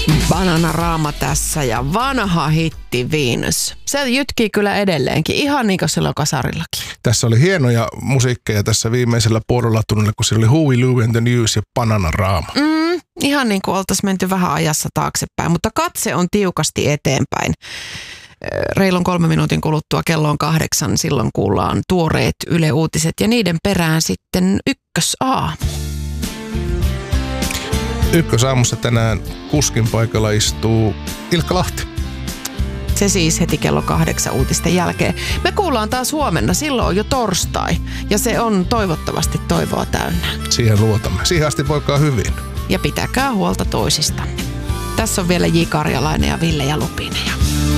Bananarama tässä ja vanha hitti Venus. Se jytkii kyllä edelleenkin, ihan niin kuin silloin kasarillakin. Tässä oli hienoja musiikkeja tässä viimeisellä puolella tunnilla, kun siellä oli Huey Lewis and the News ja Bananarama. Ihan niin kuin oltaisiin menty vähän ajassa taaksepäin, mutta katse on tiukasti eteenpäin. Reilun 3 minuutin kuluttua kello on 8, silloin kuullaan tuoreet Yle Uutiset ja niiden perään sitten Ykkösaamu. Ykkösaamussa tänään kuskin paikalla istuu Ilkka Lahti. Se siis heti kello 8 uutisten jälkeen. Me kuullaan taas huomenna, silloin on jo torstai ja se on toivottavasti toivoa täynnä. Siihen luotamme. Siihen asti voikaa hyvin. Ja pitäkää huolta toisistanne. Tässä on vielä J. Karjalainen ja Ville ja Lupinen.